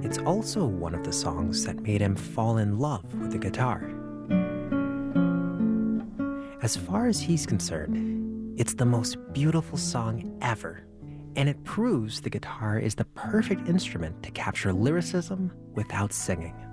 It's also one of the songs that made him fall in love with the guitar. As far as he's concerned, it's the most beautiful song ever, and it proves the guitar is the perfect instrument to capture lyricism without singing.